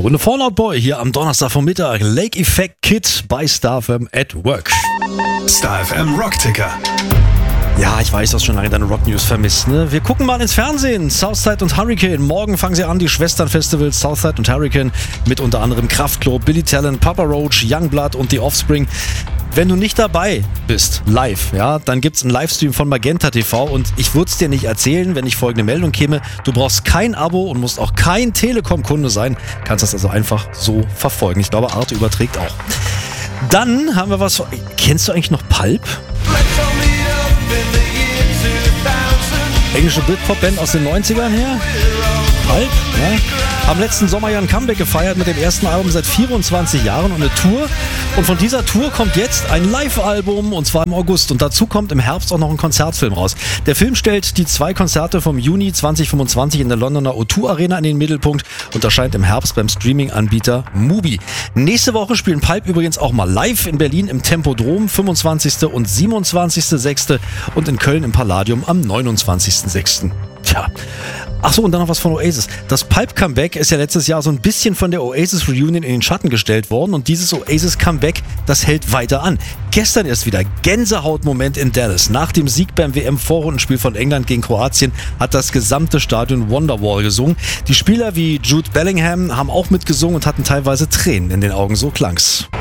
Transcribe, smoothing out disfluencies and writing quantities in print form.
Eine Runde Fallout Boy hier am Donnerstagvormittag. Lake Effect Kid bei Star FM at Work. Star FM Rockticker. Ja, ich weiß, du hast schon lange deine Rock-News vermisst, ne? Wir gucken mal ins Fernsehen. Southside und Hurricane. Morgen fangen sie an, die Schwesternfestivals Southside und Hurricane mit unter anderem Kraftklub, Billy Talent, Papa Roach, Youngblood und The Offspring. Wenn du nicht dabei bist, live, ja, dann gibt's einen Livestream von Magenta TV und ich würde es dir nicht erzählen, wenn nicht folgende Meldung käme. Du brauchst kein Abo und musst auch kein Telekom-Kunde sein. Kannst das also einfach so verfolgen. Ich glaube, Arte überträgt auch. Dann haben wir was. Kennst du eigentlich noch Pulp? Englische Britpop-Band aus den 90ern her. Pulp, ja. Haben letzten Sommer ja ein Comeback gefeiert mit dem ersten Album seit 24 Jahren und eine Tour. Und von dieser Tour kommt jetzt ein Live-Album und zwar im August. Und dazu kommt im Herbst auch noch ein Konzertfilm raus. Der Film stellt die 2 Konzerte vom Juni 2025 in der Londoner O2 Arena in den Mittelpunkt und erscheint im Herbst beim Streaming-Anbieter Mubi. Nächste Woche spielen Pulp übrigens auch mal live in Berlin im Tempodrom, 25. und 27.06. und in Köln im Palladium am 29.06. Tja. Achso, und dann noch was von Oasis. Das Pulp-Comeback ist ja letztes Jahr so ein bisschen von der Oasis-Reunion in den Schatten gestellt worden und dieses Oasis-Comeback, das hält weiter an. Gestern erst wieder Gänsehautmoment in Dallas. Nach dem Sieg beim WM-Vorrundenspiel von England gegen Kroatien hat das gesamte Stadion Wonderwall gesungen. Die Spieler wie Jude Bellingham haben auch mitgesungen und hatten teilweise Tränen in den Augen, so klang's.